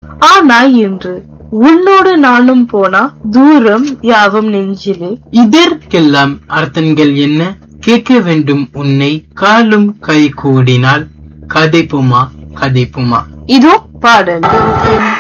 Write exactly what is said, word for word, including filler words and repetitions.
ஆனா இன்று உன்னோடு நானும் போனா தூரம் யாவும் நெஞ்சிலே. இதற்கெல்லாம் அர்த்தங்கள் என்ன? கேட்க வேண்டும் உன்னை காலும் கை கூடினால் கதைப்புமா கதைப்புமா. இதோ பாடல்.